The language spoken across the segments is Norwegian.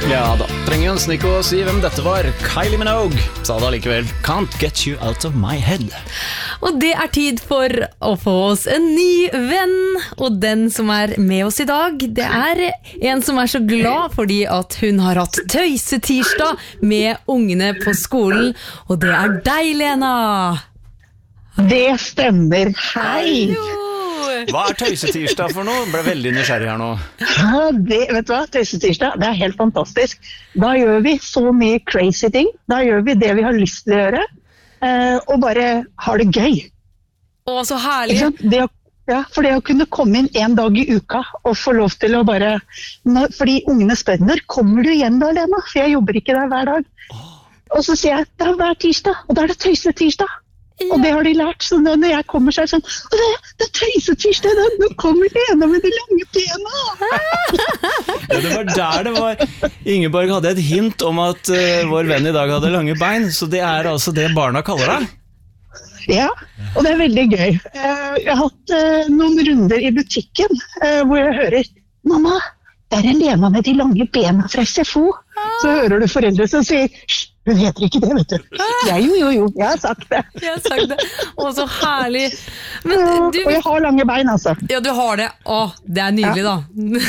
Ja da, trenger ønske ikke å si hvem dette var. Kylie Minogue sa da likevel Can't get you out of my head. Og det er tid for å få oss en ny venn. Og den som er med oss i dag, det er en som er så glad fordi at hun har hatt tøysetirsdag med ungene på skolen. Og det er deg, Lena. Det stemmer. Hei! Hva er tøysetirsdag for noe? Ble veldig nysgjerrig her nå. Ja, vet du hva? Tøysetirsdag, det er helt fantastisk. Da gjør vi så mye crazy ting. Da gjør vi det vi har lyst til å gjøre. Og bare har det gøy. Å, så herlig. For det å kunne komme inn en dag i uka og få lov til å bare... Fordi ungene spør, når kommer du igjen da, Lena? For jeg jobber ikke der hver dag. Og så sier jeg, det er hver tirsdag, og da er det tøysetirsdag. Ja. Og det har de lært, så når jeg kommer så er det sånn, det er tøysetirsdag, nå kommer Lena med de lange bena. Ja, det var der det var. Ingeborg hadde et hint om at vår venn i dag hadde lange bein, så det er altså det barna kaller deg. Ja, og det er veldig gøy. Jeg har hatt noen runder i butikken hvor jeg hører, mamma, det er Lena med de lange bena fra SFO. Så hører du foreldre som sier, hun heter ikke det, vet du. Ja, jo, jeg har sagt det. Jeg har sagt det. Å, så herlig. Men du... Og jeg har lange bein, altså. Ja, du har det. Å, det er nydelig da.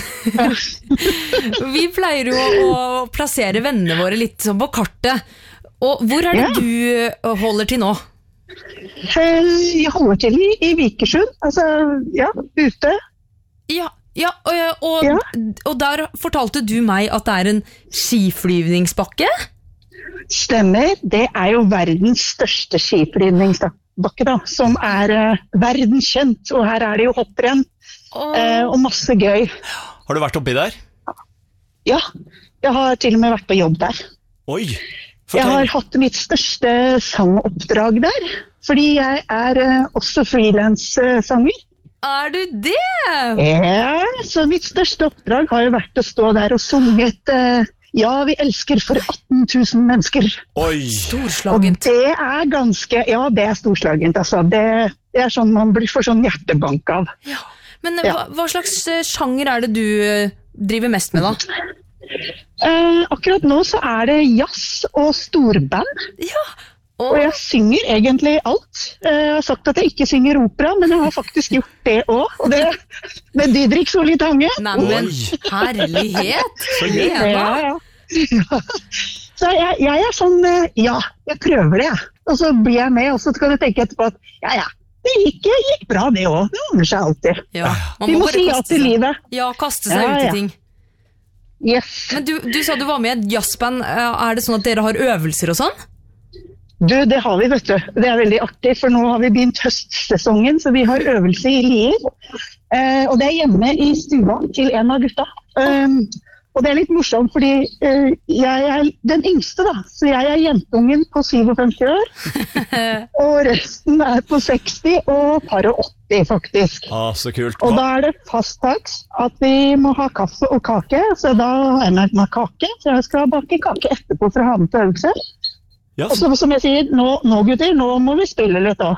Vi pleier jo å plassere vennene våre litt sånn på kartet. Og hvor er det du holder til nå? Jeg holder til i Vikersund. Altså, ja, ute. Ja, og der fortalte du meg at det er en skiflyvningsbakke? Stemmer, det er jo verdens største skiflyvningsbakke da, som er verdenskjent, og her er det jo hopprenn og masse gøy. Har du vært oppi der? Ja, jeg har til og med vært på jobb der. Oi, fortell. Jeg har hatt mitt største sangoppdrag der, fordi jeg er også freelance-sanger. Er du det? Ja, så mitt største oppdrag har jo vært å stå der og sunget Ja, vi elsker for 18 000 mennesker. Oi! Storslagent. Og det er ganske, ja, det er storslagent, altså. Det er sånn man får sånn hjertebank av. Ja, men hva slags sjanger er det du driver mest med da? Akkurat nå så er det jazz og storband. Ja. Og jeg synger egentlig alt. Jeg har sagt at jeg ikke synger opera, men jeg har faktisk gjort det også. Og det med Didrik Solitange. Nei, men herlighet! Ja. Så jeg er sånn, jeg prøver det. Og så blir jeg med, og så kan jeg tenke etterpå at det gikk bra det også. Det ordner seg alltid. Ja, vi må si ja til livet. Ja, kaste seg ut i ting. Yes. Men du sa du var med i et jazzband. Er det sånn at dere har øvelser og sånn? Du, det har vi, vet du. Det er veldig artig, for nå har vi begynt høstsesongen, så vi har øvelse i Lier. Og det er hjemme i stua til en av gutta. Og det er litt morsomt, fordi jeg er den yngste, da. Så jeg er jentungen på 57 år. Og resten er på 60 og par og 80, faktisk. Så kult. Og da er det fast takst at vi må ha kaffe og kake, så da har jeg med meg kake. Så jeg skal bake kake etterpå for å ha med til øvelse. Ja. Og så, som jeg sier, nå gutter, nå må vi spille litt da.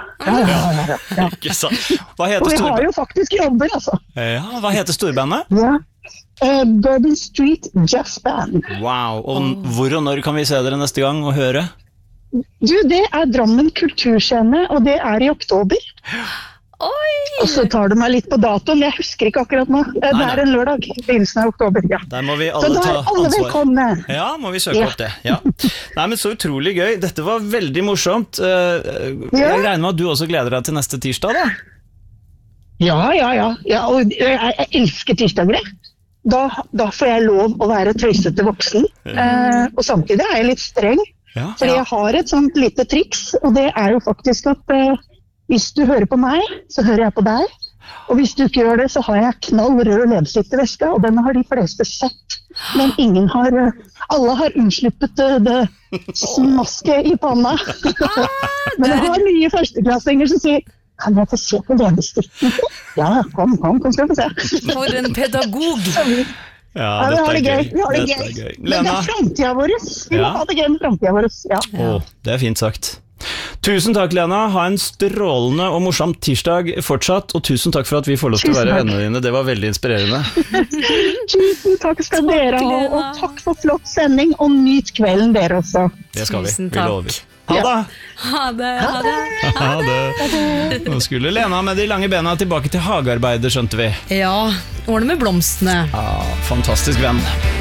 Ja. Ikke sant. Hva heter og vi har jo faktisk jobber, altså. Ja, hva heter storbandet? Ja, Bourbon Street Jazz Band. Wow, og hvor og når kan vi se dere neste gang og høre? Du, det er Drammen Kulturscene, og det er i oktober. Oi! Og så tar du meg litt på datoen, jeg husker ikke akkurat nå. Det er en lørdag, begynnelsen av oktober, ja. Der må vi alle ta ansvar. Alle velkomne. Ja, må vi søke opp det, ja. Nei, men så utrolig gøy. Dette var veldig morsomt. Jeg regner med at du også gleder deg til neste tirsdag, da? Ja, og jeg elsker tirsdager. Da får jeg lov å være tøysete voksen, og samtidig er jeg litt streng. Fordi jeg har et sånt lite triks, og det er jo faktisk at hvis du hører på meg, så hører jeg på deg. Og hvis du ikke gjør det, så har jeg knall rød leppestiftevæske, og den har de fleste sett. Men alle har unnslippet det smasket i panna. Men jeg har nye førsteklassinger som sier, kan jeg få se på leppestiften? Ja, kom, skal vi se. For en pedagog. Ja, vi har det gøy. Lena. Men det er fremtiden vår. Vi må ha det gøy med fremtiden vår. Ja. Det er fint sagt. Tusen takk, Lena. Ha en strålende og morsom tirsdag fortsatt, og tusen takk for at vi får lov til å være vennene dine. Det var veldig inspirerende. Tusen takk skal dere ha, Lena. og takk for flott sending, og nyt kvelden dere også. Det skal vi. Tusen Vi takk. lover. Ha det! Ha det, ha det. Ha det. Nå skulle Lena med de lange bena tilbake til hagearbeidet, skjønte vi. Ja, ordne med blomstene. Ja, fantastisk venn.